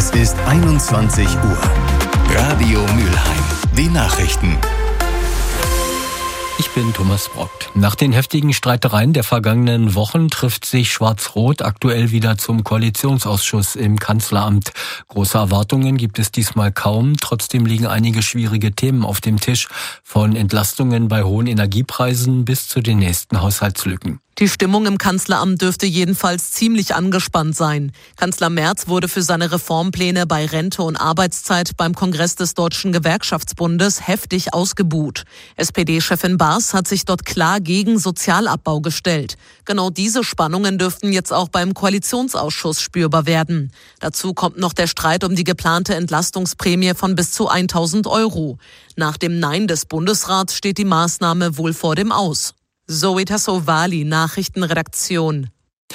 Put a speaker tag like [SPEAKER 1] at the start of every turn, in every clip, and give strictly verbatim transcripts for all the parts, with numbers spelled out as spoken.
[SPEAKER 1] Es ist einundzwanzig Uhr. Radio Mülheim. Die Nachrichten.
[SPEAKER 2] Ich bin Thomas Brockt. Nach den heftigen Streitereien der vergangenen Wochen trifft sich Schwarz-Rot aktuell wieder zum Koalitionsausschuss im Kanzleramt. Große Erwartungen gibt es diesmal kaum. Trotzdem liegen einige schwierige Themen auf dem Tisch. Von Entlastungen bei hohen Energiepreisen bis zu den nächsten Haushaltslücken.
[SPEAKER 3] Die Stimmung im Kanzleramt dürfte jedenfalls ziemlich angespannt sein. Kanzler Merz wurde für seine Reformpläne bei Rente und Arbeitszeit beim Kongress des Deutschen Gewerkschaftsbundes heftig ausgebuht. S P D-Chefin Baas hat sich dort klar gegen Sozialabbau gestellt. Genau diese Spannungen dürften jetzt auch beim Koalitionsausschuss spürbar werden. Dazu kommt noch der Streit um die geplante Entlastungsprämie von bis zu tausend Euro. Nach dem Nein des Bundesrats steht die Maßnahme wohl vor dem Aus. Zoe Tassovali, Nachrichtenredaktion.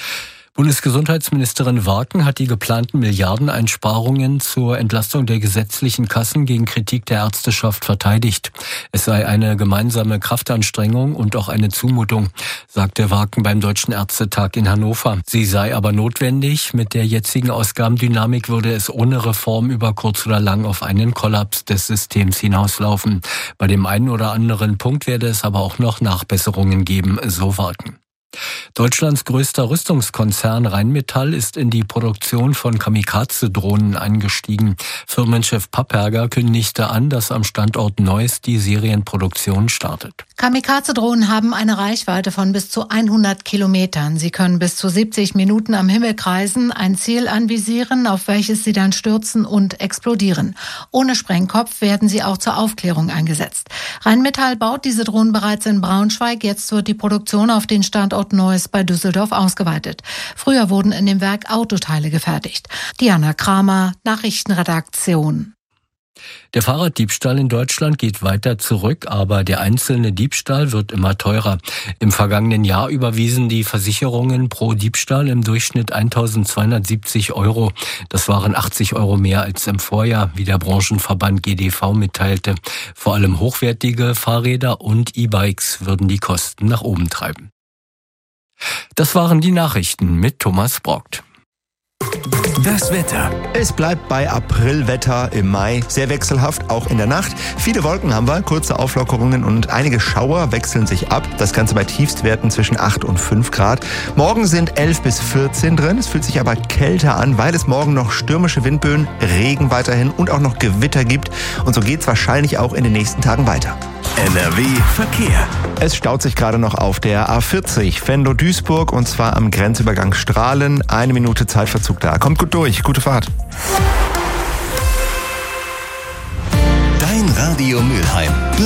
[SPEAKER 2] Bundesgesundheitsministerin Warken hat die geplanten Milliardeneinsparungen zur Entlastung der gesetzlichen Kassen gegen Kritik der Ärzteschaft verteidigt. Es sei eine gemeinsame Kraftanstrengung und auch eine Zumutung, sagte Warken beim Deutschen Ärztetag in Hannover. Sie sei aber notwendig. Mit der jetzigen Ausgabendynamik würde es ohne Reform über kurz oder lang auf einen Kollaps des Systems hinauslaufen. Bei dem einen oder anderen Punkt werde es aber auch noch Nachbesserungen geben, so Warken. Deutschlands größter Rüstungskonzern Rheinmetall ist in die Produktion von Kamikaze-Drohnen eingestiegen. Firmenchef Papperger kündigte an, dass am Standort Neuss die Serienproduktion startet.
[SPEAKER 4] Kamikaze-Drohnen haben eine Reichweite von bis zu hundert Kilometern. Sie können bis zu siebzig Minuten am Himmel kreisen, ein Ziel anvisieren, auf welches sie dann stürzen und explodieren. Ohne Sprengkopf werden sie auch zur Aufklärung eingesetzt. Rheinmetall baut diese Drohnen bereits in Braunschweig. Jetzt wird die Produktion auf den Standort Neuss bei Düsseldorf ausgeweitet. Früher wurden in dem Werk Autoteile gefertigt. Diana Kramer, Nachrichtenredaktion.
[SPEAKER 2] Der Fahrraddiebstahl in Deutschland geht weiter zurück, aber der einzelne Diebstahl wird immer teurer. Im vergangenen Jahr überwiesen die Versicherungen pro Diebstahl im Durchschnitt eintausendzweihundertsiebzig Euro. Das waren achtzig Euro mehr als im Vorjahr, wie der Branchenverband G D V mitteilte. Vor allem hochwertige Fahrräder und E-Bikes würden die Kosten nach oben treiben. Das waren die Nachrichten mit Thomas Brockt.
[SPEAKER 1] Das Wetter.
[SPEAKER 5] Es bleibt bei Aprilwetter im Mai. Sehr wechselhaft, auch in der Nacht. Viele Wolken haben wir, kurze Auflockerungen und einige Schauer wechseln sich ab. Das Ganze bei Tiefstwerten zwischen acht und fünf Grad. Morgen sind elf bis vierzehn drin. Es fühlt sich aber kälter an, weil es morgen noch stürmische Windböen, Regen weiterhin und auch noch Gewitter gibt. Und so geht es wahrscheinlich auch in den nächsten Tagen weiter.
[SPEAKER 1] N R W Verkehr.
[SPEAKER 5] Es staut sich gerade noch auf der A vierzig, Venlo-Duisburg, und zwar am Grenzübergang Strahlen. Eine Minute Zeitverzug da. Kommt gut durch. Gute Fahrt.
[SPEAKER 1] Dein Radio Mülheim.